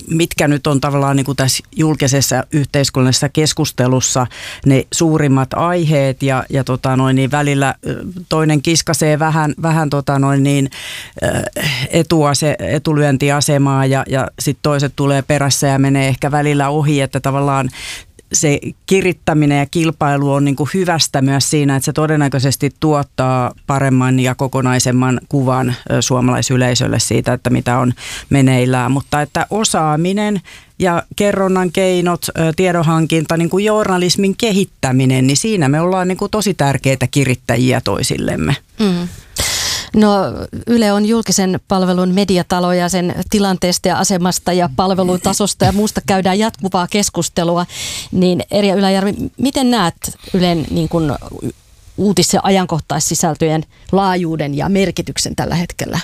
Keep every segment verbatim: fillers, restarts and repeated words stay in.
mitkä nyt on tavallaan niin kuin tässä julkisessa yhteiskunnallisessa keskustelussa ne suurimmat aiheet ja, ja tota noin, niin välillä toinen kiskasee vähän, vähän tota noin, niin, etuase, etulyöntiasemaa ja, ja sitten toiset tulee perässä ja menee ehkä välillä ohi, että tavallaan se kirittäminen ja kilpailu on niin kuin hyvästä myös siinä, että se todennäköisesti tuottaa paremman ja kokonaisemman kuvan suomalaisyleisölle siitä, että mitä on meneillään. Mutta että osaaminen ja kerronnan keinot, tiedonhankinta, niin kuin journalismin kehittäminen, niin siinä me ollaan niin kuin tosi tärkeitä kirittäjiä toisillemme. Mm. No Yle on julkisen palvelun mediatalo ja sen tilanteesta ja asemasta ja palvelun tasosta ja muusta käydään jatkuvaa keskustelua. Niin Erja Yläjärvi, miten näet Ylen niin kuin uutis- ja ajankohtaissisältöjen laajuuden ja merkityksen tällä hetkellä?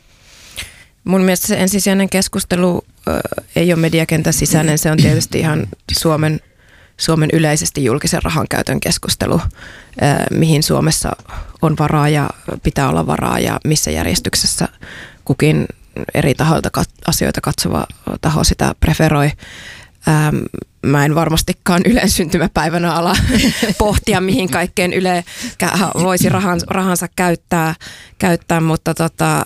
Mun mielestä se ensisijainen keskustelu äh, ei ole mediakentän sisäinen, se on tietysti ihan Suomen Suomen yleisesti julkisen rahan käytön keskustelu, mihin Suomessa on varaa ja pitää olla varaa ja missä järjestyksessä kukin eri tahoilta asioita katsova taho sitä preferoi. Mä en varmastikaan Ylen syntymäpäivänä ala pohtia, mihin kaikkeen Yle voisi rahansa käyttää, käyttää mutta tota,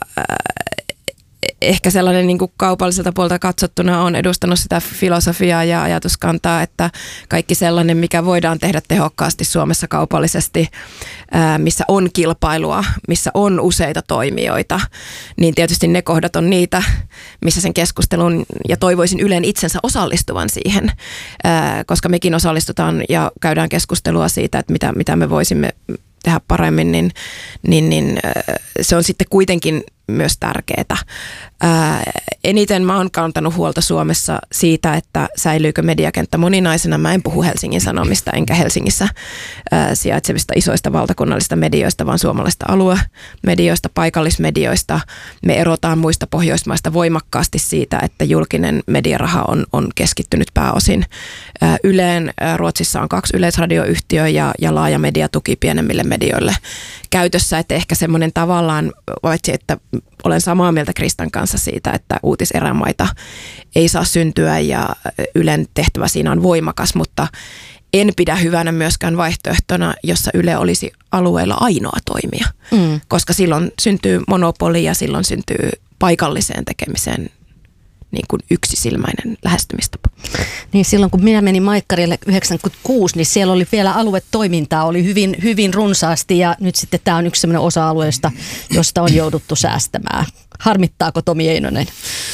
ehkä sellainen niin kuin kaupalliselta puolta katsottuna on edustanut sitä filosofiaa ja ajatuskantaa, että kaikki sellainen, mikä voidaan tehdä tehokkaasti Suomessa kaupallisesti, missä on kilpailua, missä on useita toimijoita, niin tietysti ne kohdat on niitä, missä sen keskustelun ja toivoisin Ylen itsensä osallistuvan siihen, koska mekin osallistutaan ja käydään keskustelua siitä, että mitä, mitä me voisimme tehdä paremmin, niin, niin, niin se on sitten kuitenkin myös tärkeää. Ää, eniten mä oon kantanut huolta Suomessa siitä, että säilyykö mediakenttä moninaisena. Mä en puhu Helsingin Sanomista enkä Helsingissä ää, sijaitsevista isoista valtakunnallisista medioista, vaan suomalaisista aluemedioista, paikallismedioista. Me erotaan muista Pohjoismaista voimakkaasti siitä, että julkinen mediaraha on, on keskittynyt pääosin ää, Yleen. Ää, Ruotsissa on kaksi yleisradioyhtiöä ja, ja laaja mediatuki pienemmille medioille käytössä, että ehkä semmoinen tavallaan, paitsi että olen samaa mieltä Kristan kanssa siitä, että uutiserämaita ei saa syntyä ja Ylen tehtävä siinä on voimakas, mutta en pidä hyvänä myöskään vaihtoehtona, jossa Yle olisi alueella ainoa toimija, mm. koska silloin syntyy monopoli ja silloin syntyy paikalliseen tekemiseen niin kuin yksisilmäinen lähestymistapa. Niin silloin kun minä menin Maikkarille yhdeksänkymmentäkuusi, niin siellä oli vielä aluetoimintaa, oli hyvin, hyvin runsaasti ja nyt sitten tämä on yksi sellainen osa-alueesta, josta on jouduttu säästämään. Harmittaako Tomi Einonen?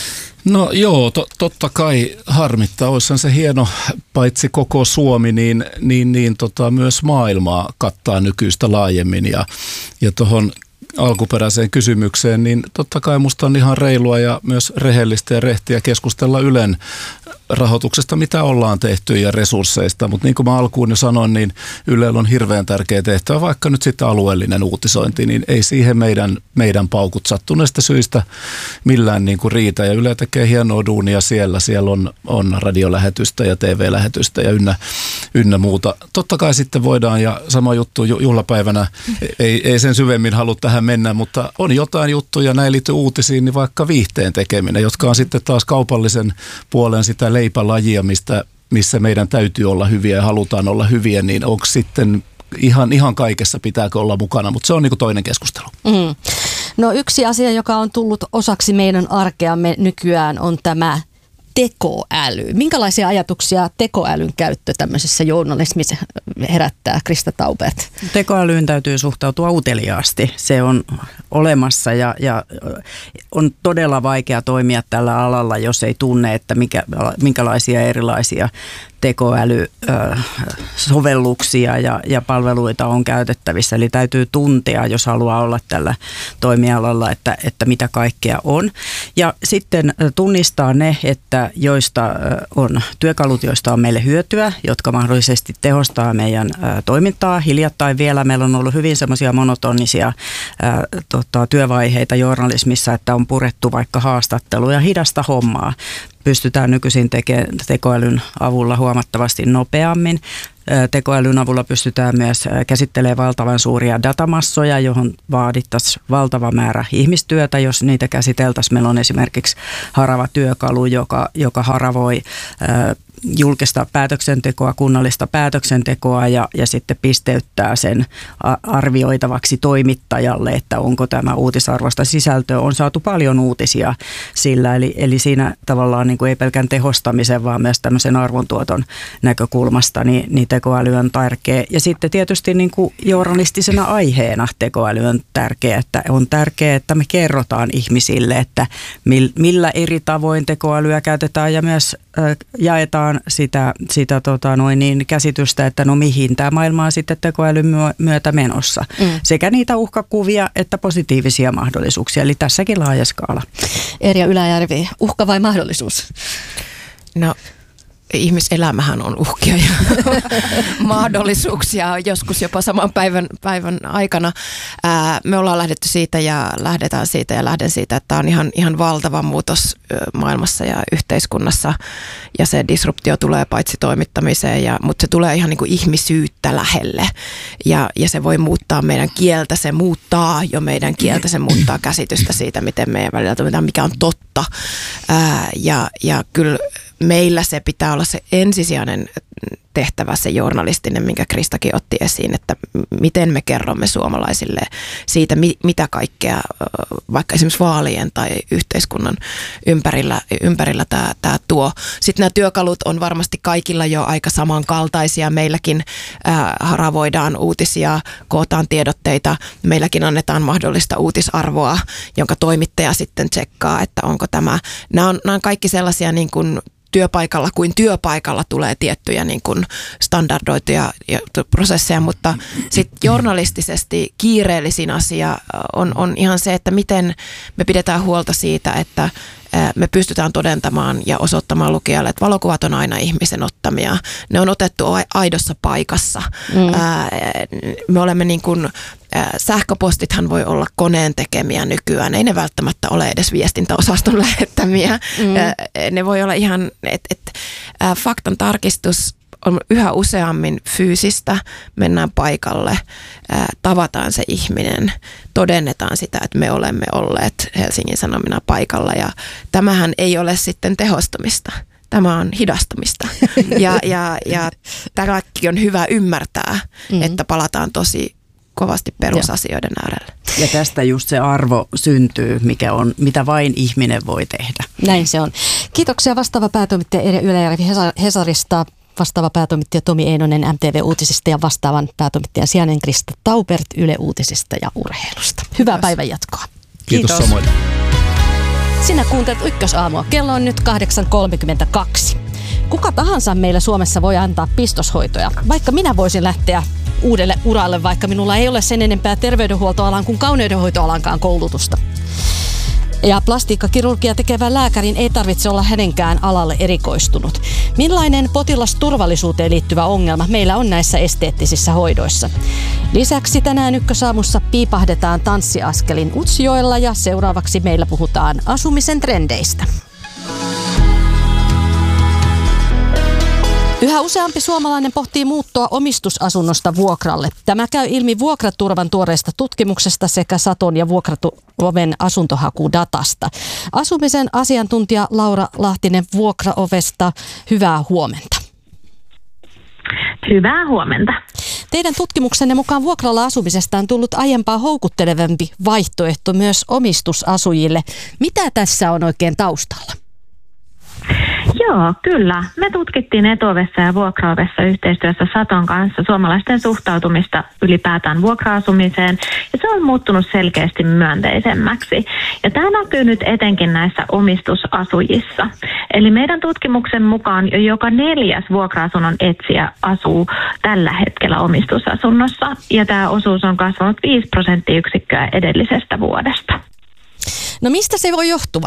No joo, to, totta kai harmittaa. Olisihan se hieno, paitsi koko Suomi, niin, niin, niin tota, myös maailmaa kattaa nykyistä laajemmin ja, ja tuohon alkuperäiseen kysymykseen, niin totta kai musta on ihan reilua ja myös rehellistä ja rehtiä keskustella Ylen rahoituksesta, mitä ollaan tehty ja resursseista, mutta niin kuin mä alkuun jo sanoin, niin Ylellä on hirveän tärkeä tehtävä, vaikka nyt sitten alueellinen uutisointi, niin ei siihen meidän, meidän paukut sattuneista syistä millään niin kuin riitä ja Yle tekee hienoa duunia siellä, siellä on, on radiolähetystä ja T V-lähetystä ja ynnä, ynnä muuta. Totta kai sitten voidaan ja sama juttu juhlapäivänä, ei, ei sen syvemmin halua tähän mennä, mutta on jotain juttuja, näin liittyy uutisiin, niin vaikka viihteen tekeminen, jotka on sitten taas kaupallisen puolen sitä leipälajia, mistä, missä meidän täytyy olla hyviä ja halutaan olla hyviä, niin onko sitten ihan, ihan kaikessa pitääkö olla mukana, mutta se on niin kuin toinen keskustelu. Mm. No yksi asia, joka on tullut osaksi meidän arkeamme nykyään on tämä tekoäly. Minkälaisia ajatuksia tekoälyn käyttö tämmöisessä journalismissa herättää, Krista Taubert? Tekoälyyn täytyy suhtautua uteliaasti. Se on olemassa ja, ja on todella vaikea toimia tällä alalla, jos ei tunne, että mikä, minkälaisia erilaisia tekoälysovelluksia ja, ja palveluita on käytettävissä. Eli täytyy tuntea, jos haluaa olla tällä toimialalla, että, että mitä kaikkea on. Ja sitten tunnistaa ne, että joista on työkalut, joista on meille hyötyä, jotka mahdollisesti tehostaa meidän toimintaa. Hiljattain vielä meillä on ollut hyvin semmoisia monotonisia ää, tota, työvaiheita journalismissa, että on purettu vaikka haastatteluja, hidasta hommaa. Pystytään nykyisin tekemään tekoälyn avulla huomattavasti nopeammin. Tekoälyn avulla pystytään myös käsittelemään valtavan suuria datamassoja, johon vaadittaisiin valtava määrä ihmistyötä, jos niitä käsiteltäisiin. Meillä on esimerkiksi harava työkalu, joka, joka haravoi julkista päätöksentekoa, kunnallista päätöksentekoa ja, ja sitten pisteyttää sen arvioitavaksi toimittajalle, että onko tämä uutisarvoista sisältöä. On saatu paljon uutisia sillä, eli, eli siinä tavallaan niin kuin ei pelkän tehostamisen, vaan myös tämmöisen arvontuoton näkökulmasta, niin, niin tekoäly on tärkeä. Ja sitten tietysti niin kuin journalistisena aiheena tekoäly on tärkeä, että on tärkeää, että me kerrotaan ihmisille, että millä eri tavoin tekoälyä käytetään ja myös äh, jaetaan sitä, sitä tota noin niin käsitystä, että no mihin tämä maailma on sitten tekoälyn myötä menossa. Mm. Sekä niitä uhkakuvia että positiivisia mahdollisuuksia, eli tässäkin laaja skaala. Erja Yläjärvi, uhka vai mahdollisuus? No, ihmiselämähän on uhkia ja mahdollisuuksia joskus jopa saman päivän, päivän aikana. Ää, me ollaan lähdetty siitä ja lähdetään siitä ja lähden siitä, että tämä on ihan, ihan valtava muutos maailmassa ja yhteiskunnassa ja se disruptio tulee paitsi toimittamiseen, ja, mutta se tulee ihan niin kuin ihmisyyttä lähelle ja, ja se voi muuttaa meidän kieltä, se muuttaa jo meidän kieltä, se muuttaa käsitystä siitä, miten meidän välillä toimitaan, mikä on totta ää, ja, ja kyllä meillä se pitää olla se ensisijainen tehtävä, se journalistinen, minkä Kristakin otti esiin, että miten me kerromme suomalaisille siitä, mitä kaikkea vaikka esimerkiksi vaalien tai yhteiskunnan ympärillä, ympärillä tämä, tämä tuo. Sitten nämä työkalut on varmasti kaikilla jo aika samankaltaisia. Meilläkin ää, haravoidaan uutisia, kootaan tiedotteita. Meilläkin annetaan mahdollista uutisarvoa, jonka toimittaja sitten tsekkaa, että onko tämä. Nämä on, nämä on kaikki sellaisia niin kuin työpaikalla kuin työpaikalla tulee tiettyjä niin kuin standardoituja prosesseja, mutta sitten journalistisesti kiireellisin asia on, on ihan se, että miten me pidetään huolta siitä, että me pystytään todentamaan ja osoittamaan lukijalle, että valokuvat on aina ihmisen ottamia. Ne on otettu aidossa paikassa. Mm. Me olemme niin kuin, sähköpostithan voi olla koneen tekemiä nykyään. Ei ne välttämättä ole edes viestintäosaston lähettämiä. Mm. Ne voi olla ihan, että et, faktan tarkistus on yhä useammin fyysistä, mennään paikalle, ää, tavataan se ihminen, todennetaan sitä, että me olemme olleet Helsingin Sanomina paikalla ja tämähän ei ole sitten tehostumista. Tämä on hidastumista ja, ja, ja tämäkin on hyvä ymmärtää, mm-hmm. että palataan tosi kovasti perusasioiden äärelle. Ja tästä just se arvo syntyy, mikä on, mitä vain ihminen voi tehdä. Näin se on. Kiitoksia vastaava päätoimittaja Erja Yläjärvi Hesarista. Vastaava päätoimittaja Tomi Einonen M T V-uutisista ja vastaavan päätoimittajan sijainen Krista Taubert Yle Uutisista ja urheilusta. Hyvää päivänjatkoa. Kiitos, Kiitos samoin. Sinä kuuntelet Ykkösaamua. Kello on nyt kahdeksan kolmekymmentäkaksi. Kuka tahansa meillä Suomessa voi antaa pistoshoitoja. Vaikka minä voisin lähteä uudelle uralle, vaikka minulla ei ole sen enempää terveydenhuoltoalan kuin kauneudenhoitoalankaan koulutusta. Ja plastiikkakirurgia tekevän lääkärin ei tarvitse olla hänenkään alalle erikoistunut. Millainen potilasturvallisuuteen liittyvä ongelma meillä on näissä esteettisissä hoidoissa? Lisäksi tänään Ykkösaamussa piipahdetaan tanssiaskelin Utsjoella ja seuraavaksi meillä puhutaan asumisen trendeistä. Yhä useampi suomalainen pohtii muuttoa omistusasunnosta vuokralle. Tämä käy ilmi Vuokraturvan tuoreesta tutkimuksesta sekä Saton ja Vuokraoven asuntohakudatasta. Asumisen asiantuntija Laura Lahtinen Vuokraovesta, hyvää huomenta. Hyvää huomenta. Teidän tutkimuksenne mukaan vuokralla asumisesta on tullut aiempaa houkuttelevampi vaihtoehto myös omistusasujille. Mitä tässä on oikein taustalla? Joo, kyllä. Me tutkittiin Etuovessa ja Vuokraovessa yhteistyössä Saton kanssa suomalaisten suhtautumista ylipäätään vuokra-asumiseen, ja se on muuttunut selkeästi myönteisemmäksi. Ja tämä näkyy nyt etenkin näissä omistusasujissa. Eli meidän tutkimuksen mukaan jo joka neljäs vuokra-asunnon etsijä asuu tällä hetkellä omistusasunnossa, ja tämä osuus on kasvanut viisi prosenttiyksikköä edellisestä vuodesta. No mistä se voi johtua?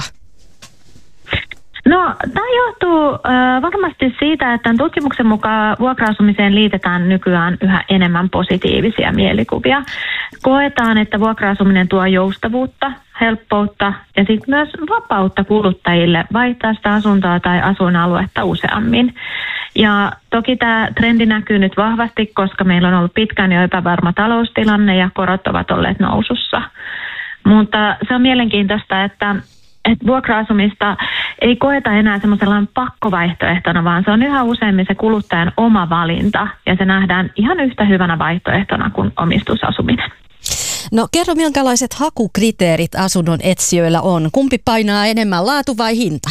No, tämä johtuu äh, varmasti siitä, että tutkimuksen mukaan vuokra-asumiseen liitetään nykyään yhä enemmän positiivisia mielikuvia. Koetaan, että vuokra-asuminen tuo joustavuutta, helppoutta ja sitten myös vapautta kuluttajille vaihtaa sitä asuntoa tai asuinaluetta useammin. Ja toki tämä trendi näkyy nyt vahvasti, koska meillä on ollut pitkään jo epävarma taloustilanne ja korot ovat olleet nousussa. Mutta se on mielenkiintoista, että että vuokra-asumista ei koeta enää semmoisella pakkovaihtoehtona, vaan se on yhä useammin se kuluttajan oma valinta ja se nähdään ihan yhtä hyvänä vaihtoehtona kuin omistusasuminen. No kerro, minkälaiset hakukriteerit asunnon etsijöillä on? Kumpi painaa enemmän, laatu vai hinta?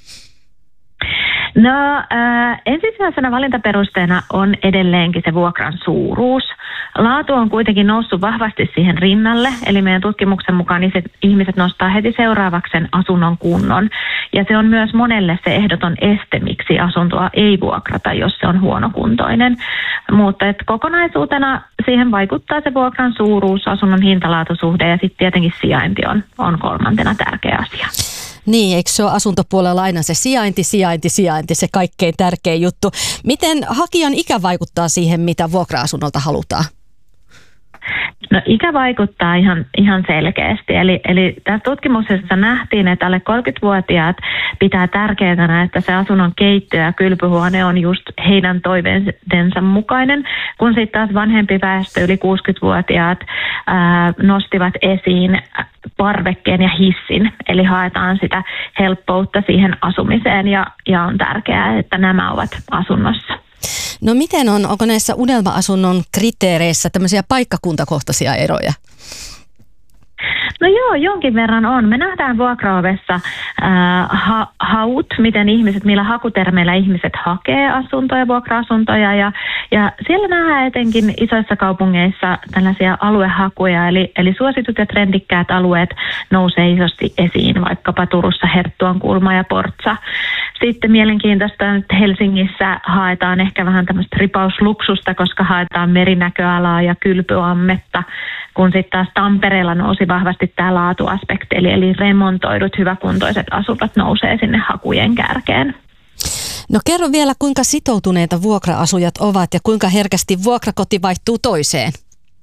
No äh, ensisijaisena valintaperusteena on edelleenkin se vuokran suuruus. Laatu on kuitenkin noussut vahvasti siihen rinnalle, eli meidän tutkimuksen mukaan ihmiset nostaa heti seuraavaksi sen asunnon kunnon. Ja se on myös monelle se ehdoton este, miksi asuntoa ei vuokrata, jos se on huonokuntoinen. Mutta et kokonaisuutena siihen vaikuttaa se vuokran suuruus, asunnon hintalaatusuhde ja sitten tietenkin sijainti on, on kolmantena tärkeä asia. Niin, eikö se ole asuntopuolella aina se sijainti, sijainti, sijainti, se kaikkein tärkein juttu. Miten hakijan ikä vaikuttaa siihen, mitä vuokra-asunnolta halutaan? No ikä vaikuttaa ihan, ihan selkeästi. Eli, eli tässä tutkimuksessa nähtiin, että alle kolmekymmentävuotiaat pitää tärkeänä, että se asunnon keittiö ja kylpyhuone on just heidän toiveidensa mukainen, kun sitten taas vanhempi väestö, yli kuusikymmentävuotiaat, ää, nostivat esiin parvekkeen ja hissin. Eli haetaan sitä helppoutta siihen asumiseen ja, ja on tärkeää, että nämä ovat asunnossa. No miten on, onko näissä unelma-asunnon kriteereissä tämmöisiä paikkakuntakohtaisia eroja? No joo, jonkin verran on. Me nähdään vuokraovessa ää, ha, haut, miten ihmiset, millä hakutermeillä ihmiset hakee asuntoja, vuokra-asuntoja. Ja, ja siellä nähdään etenkin isoissa kaupungeissa tällaisia aluehakuja, eli, eli suositut ja trendikkäät alueet nousee isosti esiin, vaikkapa Turussa Herttuankulma ja Portsa. Sitten mielenkiintoista, että Helsingissä haetaan ehkä vähän tämmöistä ripausluksusta, koska haetaan merinäköalaa ja kylpyammetta, kun sitten taas Tampereella nousi vahvasti tämä laatuaspekti, eli, eli remontoidut hyväkuntoiset asunnot nousee sinne hakujen kärkeen. No kerro vielä, kuinka sitoutuneita vuokra-asujat ovat ja kuinka herkästi vuokrakoti vaihtuu toiseen?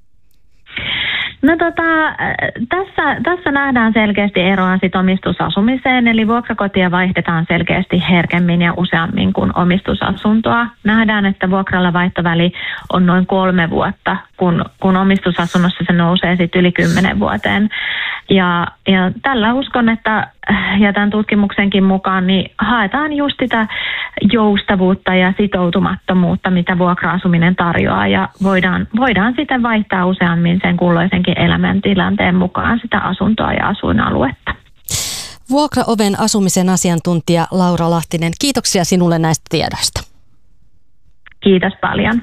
No tota, tässä, tässä nähdään selkeästi eroa sit omistusasumiseen, eli vuokrakotia vaihdetaan selkeästi herkemmin ja useammin kuin omistusasuntoa. Nähdään, että vuokralla vaihtoväli on noin kolme vuotta, kun, kun omistusasunnossa se nousee sitten yli kymmenen vuoteen. Ja, ja tällä uskon, että ja tämän tutkimuksenkin mukaan niin haetaan just sitä joustavuutta ja sitoutumattomuutta, mitä vuokra-asuminen tarjoaa, ja voidaan, voidaan sitten vaihtaa useammin sen kulloisenkin elämäntilanteen mukaan sitä asuntoa ja asuinaluetta. Vuokraoven asumisen asiantuntija Laura Lahtinen, kiitoksia sinulle näistä tiedoista. Kiitos paljon.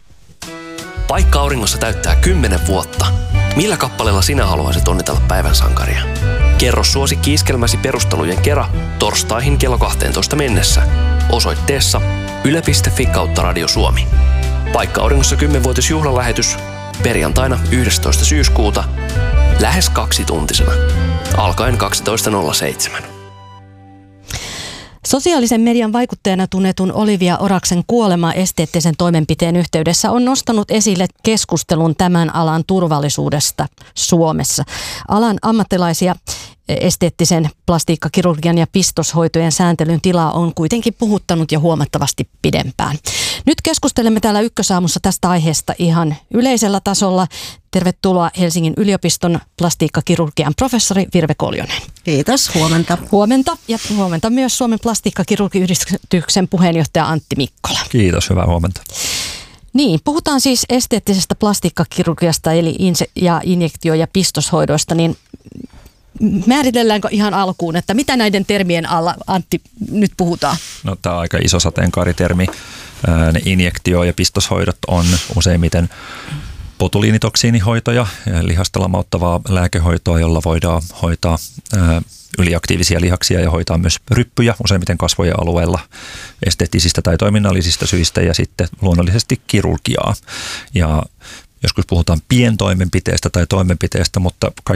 Paikka Auringossa täyttää kymmenen vuotta. Millä kappaleella sinä haluaisit onnitella päivän sankaria? Kerro suosikki-iskelmäsi perustelujen kera torstaihin kello kahteentoista mennessä osoitteessa yle piste fi kautta Radio Suomi. Paikka Auringossa kymmenvuotisjuhlalähetys perjantaina yhdestoista syyskuuta lähes kaksituntisena alkaen kaksitoista nolla seitsemän. Sosiaalisen median vaikuttajana tunnetun Olivia Oraksen kuolema esteettisen toimenpiteen yhteydessä on nostanut esille keskustelun tämän alan turvallisuudesta Suomessa. Alan ammattilaisia esteettisen plastiikkakirurgian ja pistoshoitojen sääntelyn tilaa on kuitenkin puhuttanut jo huomattavasti pidempään. Nyt keskustelemme täällä Ykkösaamussa tästä aiheesta ihan yleisellä tasolla. Tervetuloa Helsingin yliopiston plastiikkakirurgian professori Virve Koljonen. Kiitos, huomenta. Huomenta ja huomenta myös Suomen plastiikkakirurgiyhdistyksen puheenjohtaja Antti Mikkola. Kiitos, hyvää huomenta. Niin, puhutaan siis esteettisestä plastiikkakirurgiasta eli inse- ja injektio- ja pistoshoidoista, niin määritelläänkö ihan alkuun, että mitä näiden termien alla, Antti, nyt puhutaan? No, tämä on aika iso sateenkaaritermi. Ne injektio- ja pistoshoidot on useimmiten botuliinitoksiinihoitoja, lihasta lamauttavaa lääkehoitoa, jolla voidaan hoitaa yliaktiivisia lihaksia ja hoitaa myös ryppyjä, useimmiten kasvojen alueella esteettisistä tai toiminnallisista syistä, ja sitten luonnollisesti kirurgiaa. Ja joskus puhutaan pientoimenpiteestä tai toimenpiteestä, mutta kaikki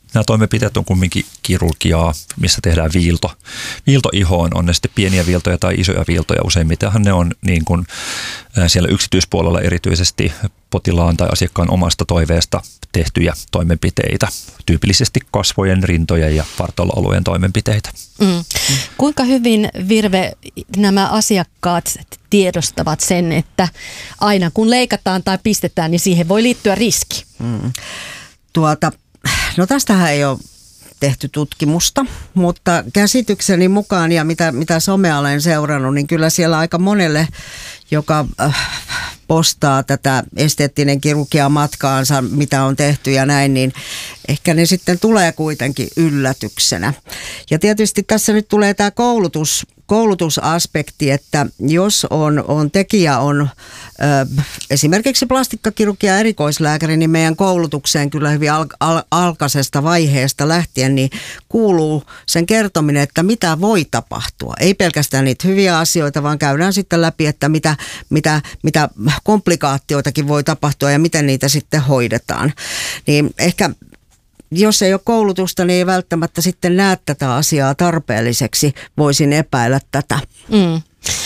nämä toimenpiteet on kumminkin kirurgiaa, missä tehdään viilto. Viilto ihoon on ne sitten pieniä viiltoja tai isoja viiltoja. Useimmitenhan ne on niin kuin siellä yksityispuolella erityisesti potilaan tai asiakkaan omasta toiveesta tehtyjä toimenpiteitä. Tyypillisesti kasvojen, rintojen ja vartaloalueen toimenpiteitä. Mm. Kuinka hyvin, Virve, nämä asiakkaat tiedostavat sen, että aina kun leikataan tai pistetään, niin siihen voi liittyä riski? Mm. Tuota, no tästähän ei ole tehty tutkimusta, mutta käsitykseni mukaan ja mitä, mitä somea olen seurannut, niin kyllä siellä aika monelle, joka äh, postaa tätä esteettinen kirurgia matkaansa, mitä on tehty ja näin, niin ehkä ne sitten tulee kuitenkin yllätyksenä. Ja tietysti tässä nyt tulee tämä koulutus, koulutusaspekti, että jos on, on tekijä on ö, esimerkiksi plastikkakirurgia erikoislääkäri, niin meidän koulutukseen kyllä hyvin al, al, alkaisesta vaiheesta lähtien niin kuuluu sen kertominen, että mitä voi tapahtua. Ei pelkästään niitä hyviä asioita, vaan käydään sitten läpi, että mitä, mitä, mitä komplikaatioitakin voi tapahtua ja miten niitä sitten hoidetaan. Niin ehkä jos ei ole koulutusta, niin ei välttämättä sitten näe tätä asiaa tarpeelliseksi. Voisin epäillä tätä. Mm.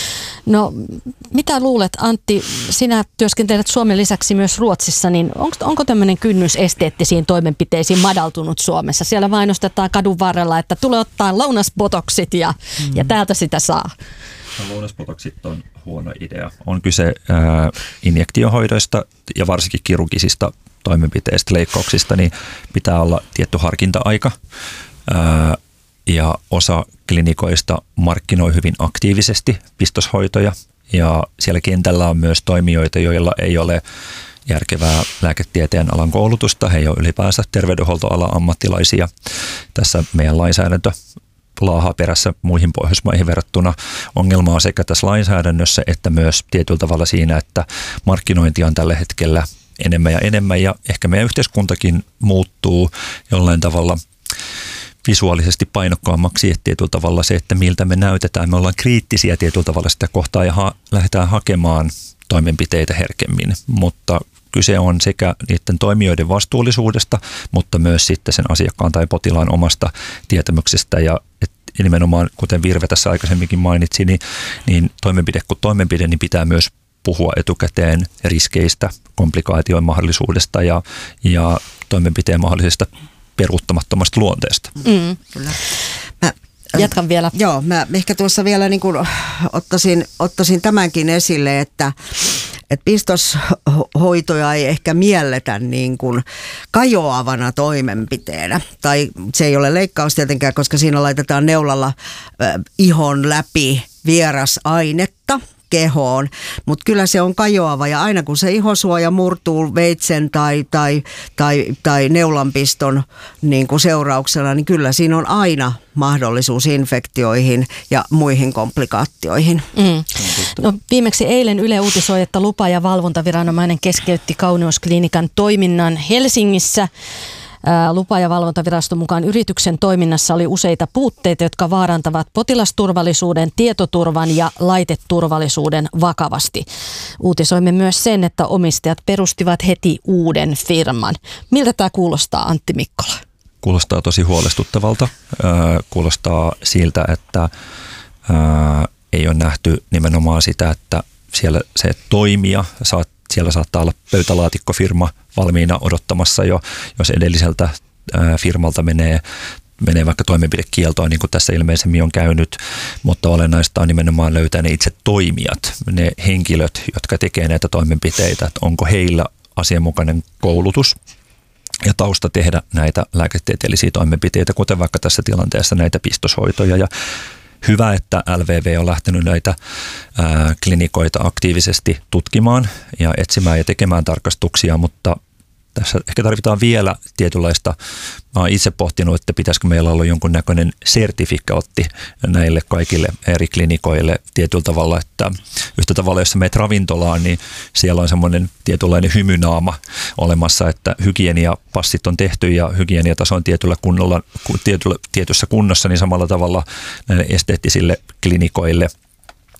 No mitä luulet, Antti, sinä työskentelet Suomen lisäksi myös Ruotsissa, niin onko, onko tämmöinen kynnys esteettisiin toimenpiteisiin madaltunut Suomessa? Siellä mainostetaan kadun varrella, että tulee ottaa lounasbotoksit ja, mm. ja täältä sitä saa. No, lounasbotoksit on huono idea. On kyse ää, injektiohoidoista ja varsinkin kirurgisista toimenpiteistä, leikkauksista, niin pitää olla tietty harkinta-aika. Ää, ja osa klinikoista markkinoi hyvin aktiivisesti pistoshoitoja. Ja siellä kentällä on myös toimijoita, joilla ei ole järkevää lääketieteen alan koulutusta. He ei ole ylipäänsä terveydenhuoltoalan ammattilaisia. Tässä meidän lainsäädäntö laahaa perässä muihin Pohjoismaihin verrattuna. Ongelma on sekä tässä lainsäädännössä että myös tietyllä tavalla siinä, että markkinointi on tällä hetkellä enemmän ja enemmän ja ehkä meidän yhteiskuntakin muuttuu jollain tavalla visuaalisesti painokkaammaksi, että tietyllä tavalla se, että miltä me näytetään, me ollaan kriittisiä tietyllä tavalla sitä kohtaa ja ha- lähdetään hakemaan toimenpiteitä herkemmin, mutta kyse on sekä niiden toimijoiden vastuullisuudesta, mutta myös sitten sen asiakkaan tai potilaan omasta tietämyksestä ja et nimenomaan, kuten Virve tässä aikaisemminkin mainitsi, niin, niin toimenpide kuin toimenpide, niin pitää myös puhua etukäteen riskeistä, komplikaatioiden mahdollisuudesta ja, ja toimenpiteen mahdollisesta peruuttamattomasta luonteesta. Mm. Kyllä. Mä, Jatkan vielä. Joo, mä ehkä tuossa vielä niin kuin ottaisin, ottaisin tämänkin esille, että että pistoshoitoja ei ehkä mielletä niin kuin kajoavana toimenpiteenä. Tai se ei ole leikkaus tietenkään, koska siinä laitetaan neulalla äh, ihon läpi vierasainetta kehoon, mutta kyllä se on kajoava ja aina kun se ihosuoja murtuu veitsen tai, tai, tai, tai neulanpiston niin kuin seurauksena, niin kyllä siinä on aina mahdollisuus infektioihin ja muihin komplikaatioihin. Mm. No, viimeksi eilen Yle uutisoi, että lupa- ja valvontaviranomainen keskeytti Kauneusklinikan toiminnan Helsingissä. Lupa- ja valvontaviraston mukaan yrityksen toiminnassa oli useita puutteita, jotka vaarantavat potilasturvallisuuden, tietoturvan ja laiteturvallisuuden vakavasti. Uutisoimme myös sen, että omistajat perustivat heti uuden firman. Miltä tämä kuulostaa, Antti Mikkola? Kuulostaa tosi huolestuttavalta. Kuulostaa siltä, että ei ole nähty nimenomaan sitä, että siellä se toimija saat Siellä saattaa olla pöytälaatikkofirma valmiina odottamassa jo, jos edelliseltä ää, firmalta menee, menee vaikka toimenpidekieltoon, niin kuin tässä ilmeisemmin on käynyt, mutta olennaista on nimenomaan löytää ne itse toimijat, ne henkilöt, jotka tekee näitä toimenpiteitä, että onko heillä asianmukainen koulutus ja tausta tehdä näitä lääketieteellisiä toimenpiteitä, kuten vaikka tässä tilanteessa näitä pistoshoitoja ja hyvä, että L V V on lähtenyt näitä ää, klinikoita aktiivisesti tutkimaan ja etsimään ja tekemään tarkastuksia, mutta tässä ehkä tarvitaan vielä tietynlaista, mä oon itse pohtinut, että pitäisikö meillä olla jonkunnäköinen sertifikaatti näille kaikille eri klinikoille tietyllä tavalla, että yhtä tavalla, jos sä meet ravintolaan, niin siellä on semmoinen tietynlainen hymynaama olemassa, että hygieniapassit on tehty ja hygieniataso on tietyllä kunnolla, tietyllä, tietyssä kunnossa, niin samalla tavalla näille esteettisille klinikoille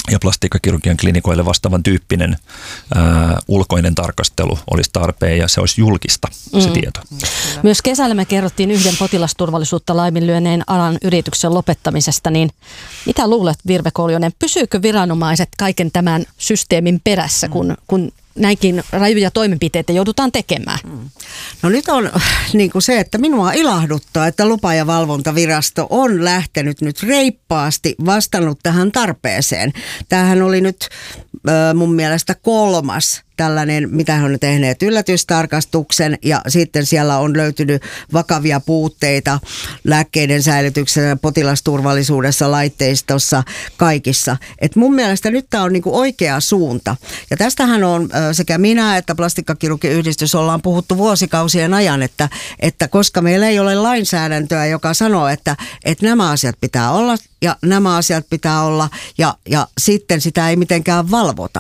ja plastiikkakirurgian klinikoille vastaavan tyyppinen ää, ulkoinen tarkastelu olisi tarpeen ja se olisi julkista se mm. tieto. Myös kesällä me kerrottiin yhden potilasturvallisuutta laiminlyöneen alan yrityksen lopettamisesta, niin mitä luulet, Virve Koljonen, pysyykö viranomaiset kaiken tämän systeemin perässä, kun, kun näinkin rajuja toimenpiteitä joudutaan tekemään? No nyt on niin kuin se, että minua ilahduttaa, että lupa- ja valvontavirasto on lähtenyt nyt reippaasti vastannut tähän tarpeeseen. Tämähän oli nyt äh, mun mielestä kolmas tällainen, mitä he on tehneet, yllätystarkastuksen, ja sitten siellä on löytynyt vakavia puutteita lääkkeiden säilytyksessä ja potilasturvallisuudessa, laitteistossa, kaikissa. Et mun mielestä nyt tämä on niinku oikea suunta. Ja tästähän on sekä minä että Plastiikkakirurgiyhdistys ollaan puhuttu vuosikausien ajan, että, että koska meillä ei ole lainsäädäntöä, joka sanoo, että, että nämä asiat pitää olla ja nämä asiat pitää olla ja, ja sitten sitä ei mitenkään valvota,